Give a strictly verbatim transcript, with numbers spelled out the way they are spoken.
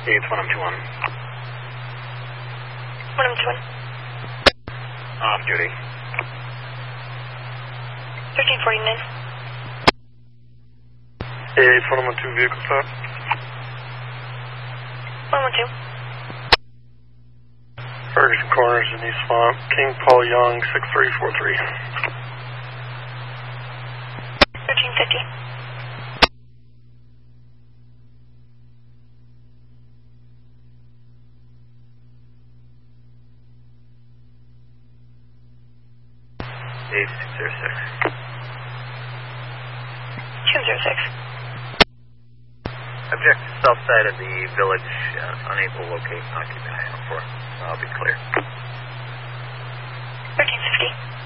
It's one M two one. one M two one. Off duty. thirteen forty-nine. It's one M two vehicle stop. one M two. Ferguson Corners in East Swamp. King Paul Young, six three four three. thirteen fifty. Eight zero six. two zero six. Objective south side of the village, uh, unable to locate, occupy. four. I'll be clear. thirteen fifty.